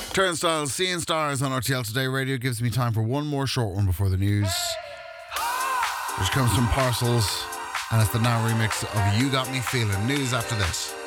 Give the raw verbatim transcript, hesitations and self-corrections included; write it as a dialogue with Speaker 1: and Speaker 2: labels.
Speaker 1: Turnstiles, Seeing Stars on R T L Today Radio gives me time for one more short one before the news, which comes from Parcels, and it's the now remix of You Got Me Feeling. News after this.